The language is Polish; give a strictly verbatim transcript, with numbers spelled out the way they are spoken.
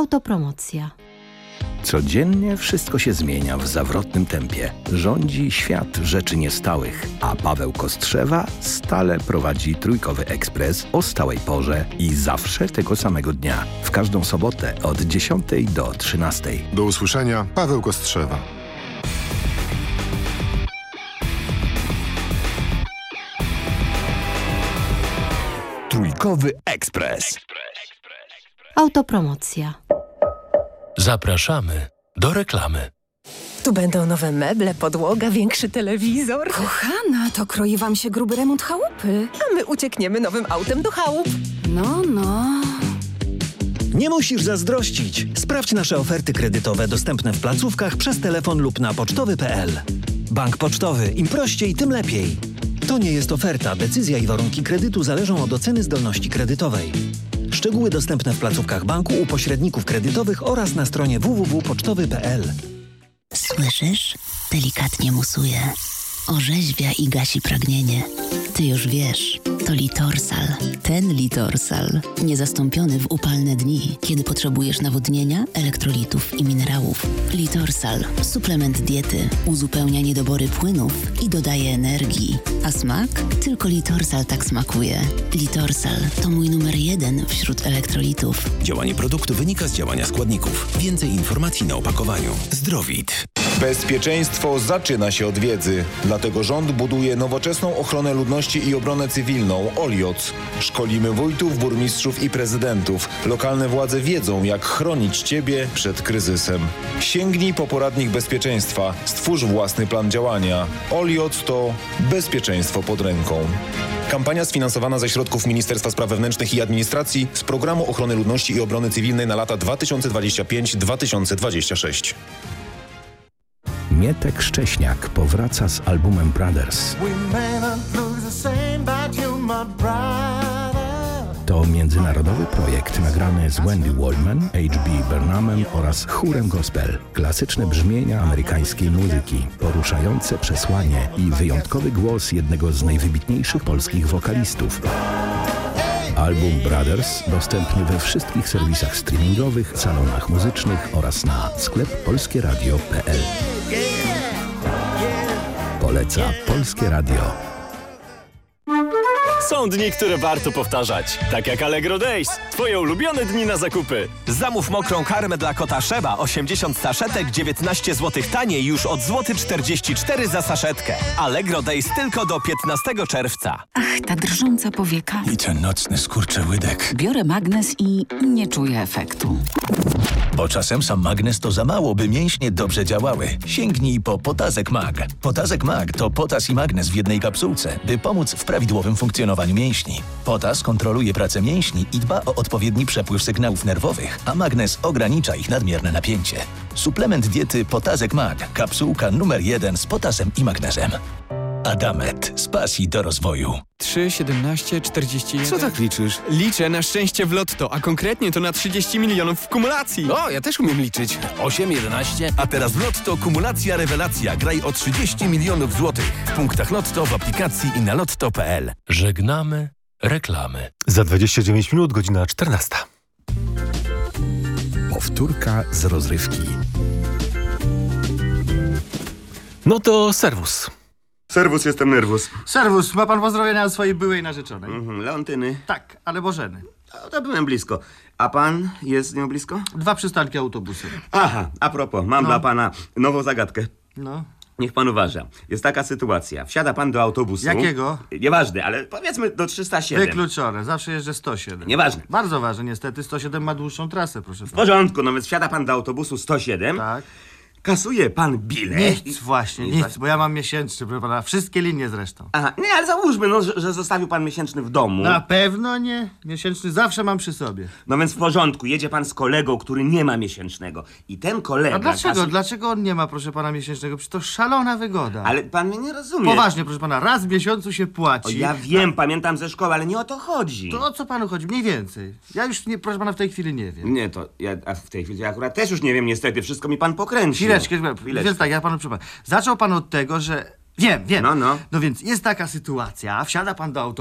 Autopromocja. Codziennie wszystko się zmienia w zawrotnym tempie. Rządzi świat rzeczy niestałych, a Paweł Kostrzewa stale prowadzi Trójkowy Ekspres o stałej porze i zawsze tego samego dnia. W każdą sobotę od dziesiątej do trzynastej. Do usłyszenia, Paweł Kostrzewa. Trójkowy Ekspres. Autopromocja. Zapraszamy do reklamy. Tu będą nowe meble, podłoga, większy telewizor. Kochana, to kroi wam się gruby remont chałupy. A my uciekniemy nowym autem do chałup. No, no. Nie musisz zazdrościć. Sprawdź nasze oferty kredytowe dostępne w placówkach przez telefon lub na pocztowy kropka p l. Bank Pocztowy. Im prościej, tym lepiej. To nie jest oferta. Decyzja i warunki kredytu zależą od oceny zdolności kredytowej. Szczegóły dostępne w placówkach banku, u pośredników kredytowych oraz na stronie w w w kropka pocztowy kropka p l. Słyszysz? Delikatnie musuje. Orzeźwia i gasi pragnienie. Ty już wiesz, to Litorsal. Ten Litorsal. Niezastąpiony w upalne dni, kiedy potrzebujesz nawodnienia, elektrolitów i minerałów. Litorsal. Suplement diety. Uzupełnia niedobory płynów i dodaje energii. A smak? Tylko Litorsal tak smakuje. Litorsal to mój numer jeden wśród elektrolitów. Działanie produktu wynika z działania składników. Więcej informacji na opakowaniu. Zdrowit. Bezpieczeństwo zaczyna się od wiedzy. Dlatego rząd buduje nowoczesną ochronę ludności i obronę cywilną O L I O C. Szkolimy wójtów, burmistrzów i prezydentów. Lokalne władze wiedzą, jak chronić Ciebie przed kryzysem. Sięgnij po poradnik bezpieczeństwa. Stwórz własny plan działania. O L I O C to bezpieczeństwo pod ręką. Kampania sfinansowana ze środków Ministerstwa Spraw Wewnętrznych i Administracji z Programu Ochrony Ludności i Obrony Cywilnej na lata dwa tysiące dwudziesty piąty do dwa tysiące dwudziestego szóstego. Mietek Szcześniak powraca z albumem Brothers. To międzynarodowy projekt nagrany z Wendy Waldman, H B Burnhamem oraz chórem gospel. Klasyczne brzmienia amerykańskiej muzyki, poruszające przesłanie i wyjątkowy głos jednego z najwybitniejszych polskich wokalistów. Album Brothers dostępny we wszystkich serwisach streamingowych, salonach muzycznych oraz na sklep polskie radio kropka p l. Poleca Polskie Radio. Są dni, które warto powtarzać. Tak jak Allegro Days. Twoje ulubione dni na zakupy. Zamów mokrą karmę dla kota Szeba. osiemdziesiąt saszetek, dziewiętnaście złotych taniej już od złoty czterdzieści cztery za saszetkę. Allegro Days tylko do piętnastego czerwca. Ach, ta drżąca powieka. I ten nocny skurczyłydek. Biorę magnes i nie czuję efektu. Bo czasem sam magnes to za mało, by mięśnie dobrze działały. Sięgnij po Potazek Mag. Potazek Mag to potas i magnes w jednej kapsułce, by pomóc w prawidłowym funkcjonowaniu mięśni. Potas kontroluje pracę mięśni i dba o odpowiedni przepływ sygnałów nerwowych, a magnes ogranicza ich nadmierne napięcie. Suplement diety Potazek Mag. Kapsułka numer jeden z potasem i magnezem. Adamet. Z pasji do rozwoju. trzy, siedemnaście, czterdzieści jeden. Co tak liczysz? Liczę na szczęście w lotto, a konkretnie to na trzydzieści milionów w kumulacji. O, ja też umiem liczyć. osiem, jedenaście. A teraz w Lotto kumulacja rewelacja. Graj o trzydzieści milionów złotych. W punktach Lotto, w aplikacji i na lotto kropka p l. Żegnamy reklamy. Za dwadzieścia dziewięć minut, godzina czternasta. Powtórka z rozrywki. No to serwus. Serwus, jestem nerwus. Serwus, ma pan pozdrowienia od swojej byłej narzeczonej? Mhm, Leontyny. Tak, ale Bożeny. To, to byłem blisko. A pan jest z nią blisko? Dwa przystanki autobusem. Aha, a propos, mam no. dla pana nową zagadkę. No. Niech pan uważa. Jest taka sytuacja. Wsiada pan do autobusu. Jakiego? Nieważne, ale powiedzmy do trzysta siedem. Wykluczone. Zawsze jeżdżę sto siedem. Nieważne. Bardzo ważne, niestety. sto siedem ma dłuższą trasę, proszę pana. W porządku, no więc wsiada pan do autobusu sto siedem. Tak. Kasuje pan bilet. Nic, właśnie, nic, nic, bo ja mam miesięczny, proszę pana, wszystkie linie zresztą. Aha, nie, ale załóżmy, no, że, że zostawił pan miesięczny w domu. Na pewno nie. Miesięczny zawsze mam przy sobie. No więc w porządku, jedzie pan z kolegą, który nie ma miesięcznego. I ten kolega... A dlaczego? Kasu... Dlaczego on nie ma, proszę pana, miesięcznego? Przecież to szalona wygoda. Ale pan mnie nie rozumie. Poważnie, proszę pana, raz w miesiącu się płaci. O, ja wiem, a... pamiętam ze szkoły, ale nie o to chodzi. To o co panu chodzi? Mniej więcej. Ja już, nie, proszę pana, w tej chwili nie wiem. Nie, to ja a w tej chwili ja akurat też już nie wiem, niestety, wszystko mi pan pokręci. Chwileczkę, chwileczkę. Więc tak, ja panu przypomnę. Zaczął pan od tego, że... Wiem, wiem. No, no. No więc jest taka sytuacja, wsiada pan do autobusu.